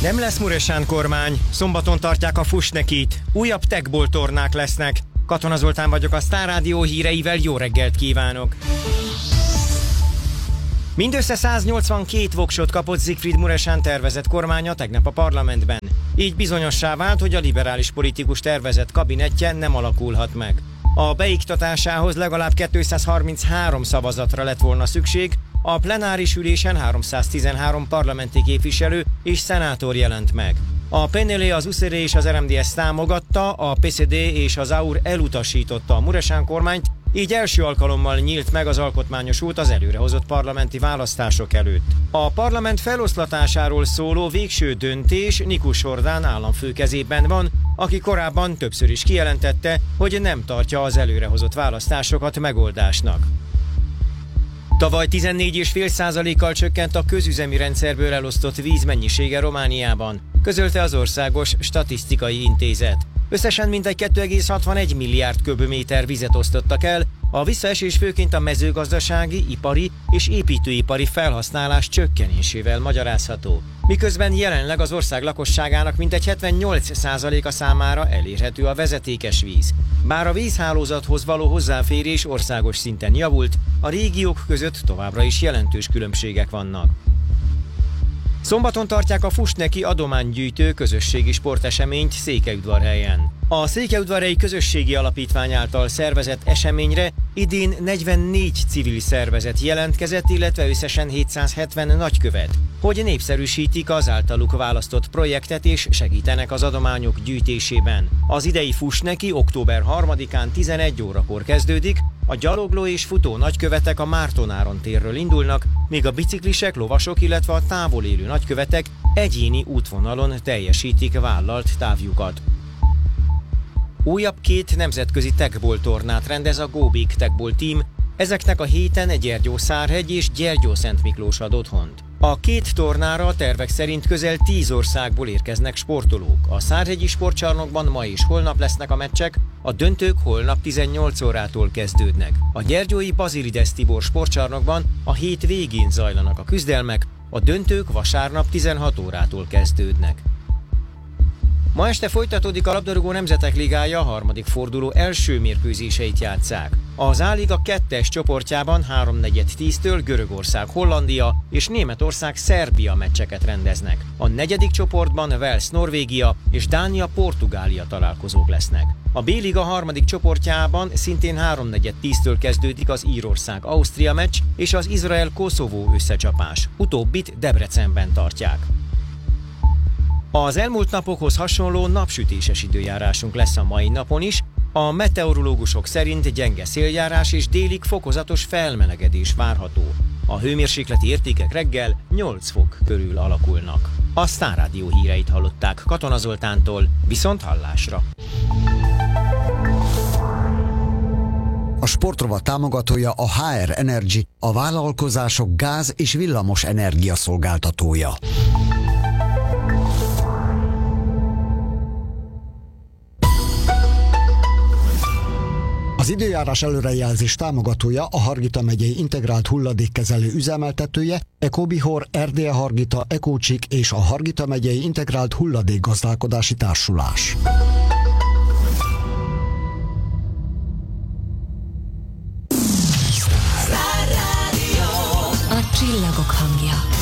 Nem lesz Mureșan kormány, szombaton tartják a Fusnekit, újabb techból tornák lesznek. Katona Zoltán vagyok, a Sztár Rádió híreivel, jó reggelt kívánok! Mindössze 182 voksot kapott Siegfried Mureșan tervezett kormánya tegnap a parlamentben. Így bizonyossá vált, hogy a liberális politikus tervezett kabinettje nem alakulhat meg. A beiktatásához legalább 233 szavazatra lett volna szükség, a plenáris ülésen 313 parlamenti képviselő és szenátor jelent meg. A PNL, az USR és az RMDS támogatta, a PSD és az AUR elutasította a Mureșan kormányt, így első alkalommal nyílt meg az alkotmányos út az előrehozott parlamenti választások előtt. A parlament feloszlatásáról szóló végső döntés Nikus Hordán államfő kezében van, aki korábban többször is kijelentette, hogy nem tartja az előrehozott választásokat megoldásnak. Tavaly 14,5%-kal csökkent a közüzemi rendszerből elosztott víz mennyisége Romániában, közölte az Országos Statisztikai Intézet. Összesen mintegy 2,61 milliárd köbméter vizet osztottak el, a visszaesés főként a mezőgazdasági, ipari és építőipari felhasználás csökkenésével magyarázható. Miközben jelenleg az ország lakosságának mintegy 78%-a számára elérhető a vezetékes víz. Bár a vízhálózathoz való hozzáférés országos szinten javult, a régiók között továbbra is jelentős különbségek vannak. Szombaton tartják a Fusneki adománygyűjtő közösségi sporteseményt Székelyudvarhelyen. A Székelyudvarhelyi Közösségi Alapítvány által szervezett eseményre idén 44 civil szervezet jelentkezett, illetve összesen 770 nagykövet, hogy népszerűsítik az általuk választott projektet és segítenek az adományok gyűjtésében. Az idei Fusneki október 3-án 11 órakor kezdődik, a gyalogló és futó nagykövetek a Márton-Áron térről indulnak, míg a biciklisek, lovasok, illetve a távol élő nagykövetek egyéni útvonalon teljesítik vállalt távjukat. Újabb 2 nemzetközi techball tornát rendez a Go Big Techball Team, ezeknek a héten Gyergyószárhegy és Gyergyószentmiklós ad otthont. A 2 tornára a tervek szerint közel 10 országból érkeznek sportolók. A Szárhegyi sportcsarnokban ma és holnap lesznek a meccsek, a döntők holnap 18 órától kezdődnek. A gyergyói Bazilides Tibor sportcsarnokban a hét végén zajlanak a küzdelmek, a döntők vasárnap 16 órától kezdődnek. Ma este folytatódik a labdarúgó Nemzetek Ligája, a harmadik forduló első mérkőzéseit játsszák. Az A-liga 2-es csoportjában 3-4-10-től Görögország, Hollandia és Németország, Szerbia meccseket rendeznek. A negyedik csoportban Wales, Norvégia és Dánia, Portugália találkozók lesznek. A B-liga harmadik csoportjában szintén 3-4-10-től kezdődik az Írország-Ausztria meccs és az Izrael-Koszovó összecsapás. Utóbbit Debrecenben tartják. Az elmúlt napokhoz hasonló napsütéses időjárásunk lesz a mai napon is. A meteorológusok szerint gyenge széljárás és délig fokozatos felmelegedés várható. A hőmérsékleti értékek reggel 8 fok körül alakulnak. A Sztár Rádió híreit hallották Katona Zoltántól, viszont hallásra. A sportrovat támogatója a HR Energy, a vállalkozások gáz- és villamos energia szolgáltatója. Az időjárás előrejelzés támogatója a Hargita megyei integrált hulladékkezelő üzemeltetője, Ecobihor, Erdélye Hargita, Ecócsik és a Hargita megyei integrált hulladékgazdálkodási társulás. A csillagok hangja.